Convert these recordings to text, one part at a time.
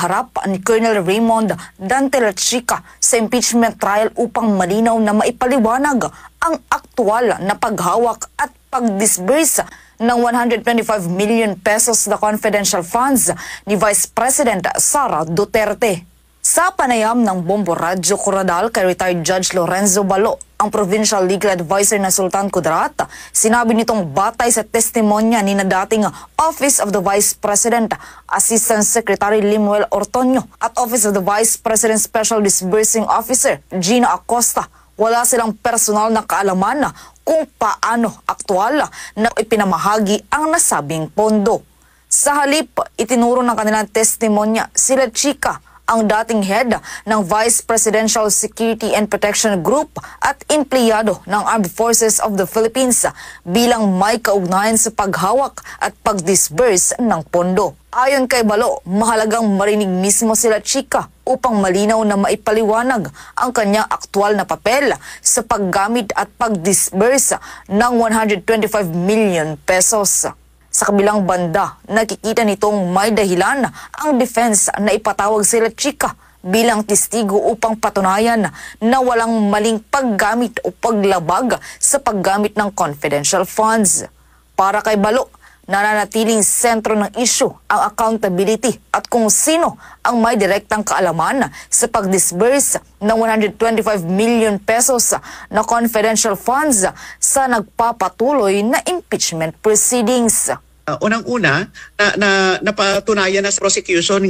pagharap ni Colonel Raymond Dante Lachica sa impeachment trial upang malinaw na maipaliwanag ang aktwal na paghawak at pagdisburse ng 125 million pesos na confidential funds ni Vice President Sara Duterte. Sa panayam ng Bombo Radyo Coronadal kay retired Judge Lorenzo Balo, ang Provincial Legal Advisor na Sultan Kudarat, sinabi nitong batay sa testimonya ni na dating Office of the Vice President, Assistant Secretary Limuel Ortonio at Office of the Vice President Special Disbursing Officer Gina Acosta, wala silang personal na kaalaman kung paano aktwal na ipinamahagi ang nasabing pondo. Sa halip, itinuro ng kanilang testimonya sila Chika, ang dating head ng Vice Presidential Security and Protection Group at empleyado ng Armed Forces of the Philippines bilang may kaugnayan sa paghawak at pagdisburse ng pondo. Ayon kay Balo, mahalagang marinig mismo sila Chika upang malinaw na maipaliwanag ang kanyang aktwal na papel sa paggamit at pagdisburse ng 125 million pesos. Sa kabilang banda, nakikita nitong may dahilan ang defense na ipatawag sila Chika bilang testigo upang patunayan na walang maling paggamit o paglabag sa paggamit ng confidential funds. Para kay Balo, nananatiling sentro ng issue ang accountability at kung sino ang may direktang kaalaman sa pagdisburse ng 125 million pesos na confidential funds sa nagpapatuloy na impeachment proceedings. Unang-una, napatunayan na sa prosecution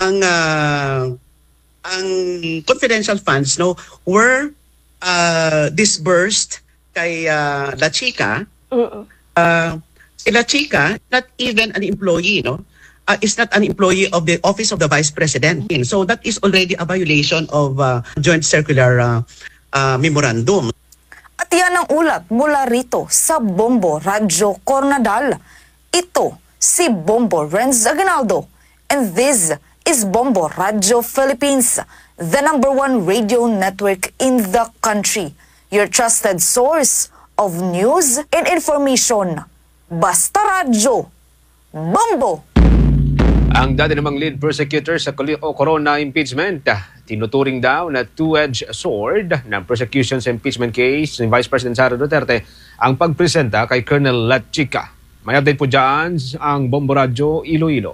ang confidential funds were disbursed kay La Chica. Si La Chica, not even an employee, is not an employee of the Office of the Vice President. So that is already a violation of Joint Circular Memorandum. At yan ang ulat mula rito sa Bombo Radyo Coronadal. Ito si Bombo Renz Aguinaldo, and this is Bombo Radyo Philippines, the #1 radio network in the country. Your trusted source of news and information. Basta Radyo, Bombo! Ang dati namang lead prosecutor sa Corona impeachment, tinuturing daw na two-edged sword ng prosecution sa impeachment case ni Vice President Sara Duterte ang pagpresenta kay Colonel Lachica. May update po dyan ang Bombo Radyo Iloilo.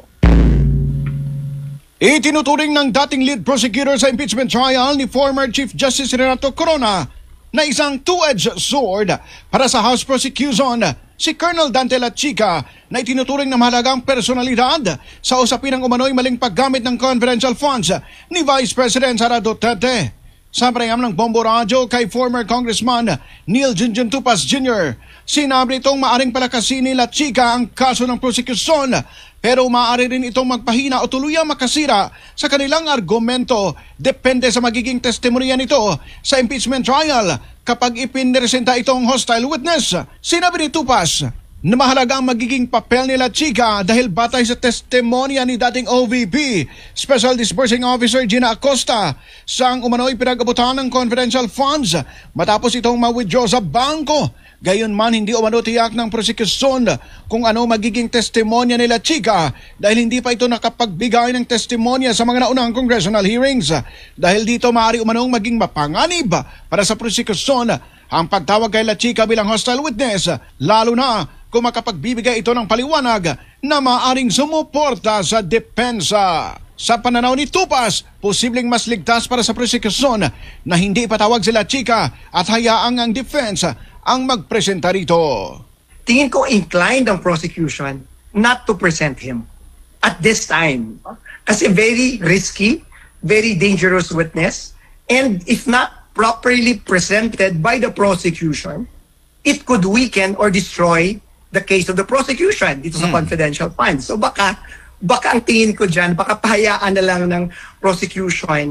Itinuturing ng dating lead prosecutor sa impeachment trial ni former Chief Justice Renato Corona na isang two-edged sword para sa House prosecution si Colonel Dante Lachica na itinuturing na mahalagang personalidad sa usapin ng umano'y maling paggamit ng confidential funds ni Vice President Sara Duterte. Sa panayam ng Bombo Radio kay former Congressman Neil Junjun Tupas Jr., sinabi itong maaring palakasin ni Lachica ang kaso ng prosekusyon pero maaari rin itong magpahina o tuluyang makasira sa kanilang argumento depende sa magiging testimonya nito sa impeachment trial kapag ipinresenta itong hostile witness. Sinabi ni Tupas na mahalaga ang magiging papel ni Lachica dahil batay sa testimonya ni dating OVP Special Disbursing Officer Gina Acosta sa ang umano'y pinag-abutan ng confidential funds matapos itong ma-withdraw sa bangko. Gayunman hindi umano tiyak ng prosekusyon kung ano magiging testimonya ni Lachica dahil hindi pa ito nakapagbigay ng testimonya sa mga naunang congressional hearings. Dahil dito maaari umanong maging mapanganib para sa prosekusyon ang pagtawag kay Lachica bilang hostile witness, lalo na kung makapagbibigay ito ng paliwanag na maaring sumuporta sa depensa. Sa pananaw ni Tupas, posibleng mas ligtas para sa prosekusyon na hindi ipatawag si Lachica at hayaang ang defense ang magpresenta rito. Tingin ko inclined ang prosecution not to present him at this time. Kasi very risky, very dangerous witness, and if not properly presented by the prosecution, it could weaken or destroy the case of the prosecution dito sa confidential funds. So baka ang tingin ko dyan, baka pahayaan na lang ng prosecution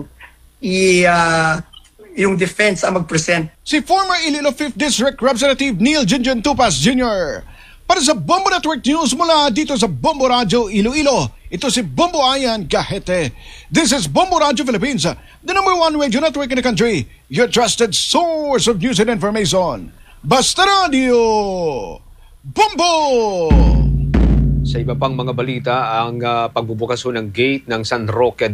yung defense ang mag-present. Si former Iloilo 5th District Representative Neil Junjun Tupas Jr. Para sa Bombo Network News mula dito sa Bombo Radio Iloilo, ito si Bombo Ayan Gahete. This is Bombo Radio Philippines, the #1 radio network in the country, your trusted source of news and information. Basta Radio Bombo! Sa iba pang mga balita, ang pagbubukas ng gate ng San Roque